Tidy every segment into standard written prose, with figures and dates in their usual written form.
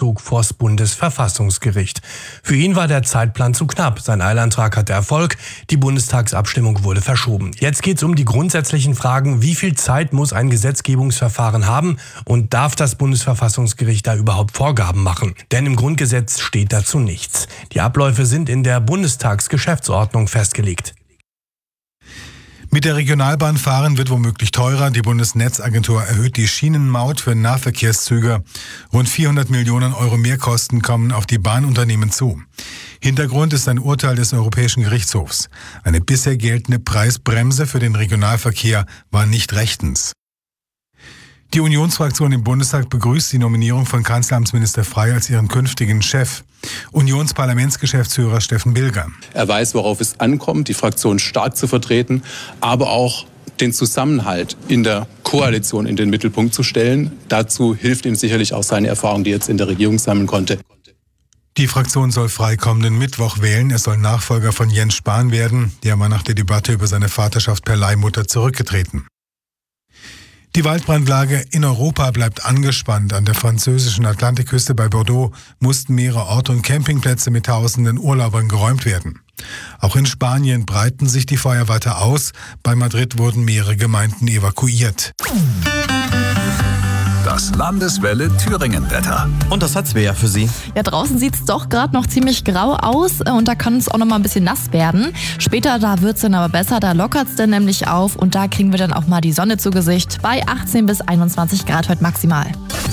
zog vors Bundesverfassungsgericht. Für ihn war der Zeitplan zu knapp. Sein Eilantrag hatte Erfolg. Die Bundestagsabstimmung wurde verschoben. Jetzt geht es um die grundsätzlichen Fragen, wie viel Zeit muss ein Gesetzgebungsverfahren haben und darf das Bundesverfassungsgericht da überhaupt Vorgaben machen? Denn im Grundgesetz steht dazu nichts. Die Abläufe sind in der Bundestagsgeschäftsordnung festgelegt. Mit der Regionalbahn fahren wird womöglich teurer. Die Bundesnetzagentur erhöht die Schienenmaut für Nahverkehrszüge. Rund 400 Millionen Euro Mehrkosten kommen auf die Bahnunternehmen zu. Hintergrund ist ein Urteil des Europäischen Gerichtshofs. Eine bisher geltende Preisbremse für den Regionalverkehr war nicht rechtens. Die Unionsfraktion im Bundestag begrüßt die Nominierung von Kanzleramtsminister Frey als ihren künftigen Chef. Unionsparlamentsgeschäftsführer Steffen Bilger. Er weiß, worauf es ankommt, die Fraktion stark zu vertreten, aber auch den Zusammenhalt in der Koalition in den Mittelpunkt zu stellen. Dazu hilft ihm sicherlich auch seine Erfahrung, die er jetzt in der Regierung sammeln konnte. Die Fraktion soll Frey kommenden Mittwoch wählen. Er soll Nachfolger von Jens Spahn werden. Der war nach der Debatte über seine Vaterschaft per Leihmutter zurückgetreten. Die Waldbrandlage in Europa bleibt angespannt. An der französischen Atlantikküste bei Bordeaux mussten mehrere Orte und Campingplätze mit tausenden Urlaubern geräumt werden. Auch in Spanien breiten sich die Feuer weiter aus. Bei Madrid wurden mehrere Gemeinden evakuiert. Das Landeswelle Thüringen-Wetter. Und das hat Svea für Sie. Ja, draußen sieht es doch gerade noch ziemlich grau aus und da kann es auch noch mal ein bisschen nass werden. Später, da wird es dann aber besser, da lockert es dann nämlich auf und da kriegen wir dann auch mal die Sonne zu Gesicht bei 18 bis 21 Grad heute maximal.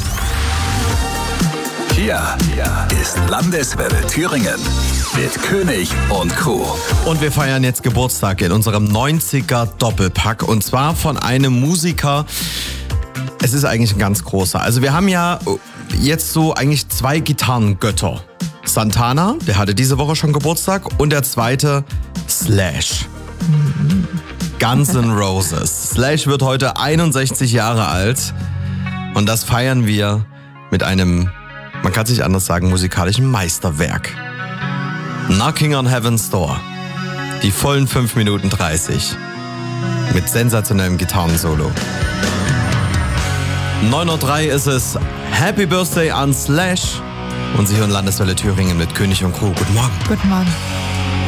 Hier ist Landeswelle Thüringen mit König und Crew. Und wir feiern jetzt Geburtstag in unserem 90er Doppelpack und zwar von einem Musiker. Es ist eigentlich ein ganz großer. Also wir haben ja jetzt so eigentlich zwei Gitarrengötter. Santana, der hatte diese Woche schon Geburtstag und der zweite Slash. Guns N' Roses. Slash wird heute 61 Jahre alt und das feiern wir mit einem, man kann es nicht anders sagen, musikalischen Meisterwerk. Knocking on Heaven's Door. Die vollen 5 Minuten 30 mit sensationellem Gitarrensolo. 9:03 Uhr ist es. Happy Birthday an Slash. Und Sie hören Landeswelle Thüringen mit König und Crew. Guten Morgen. Guten Morgen.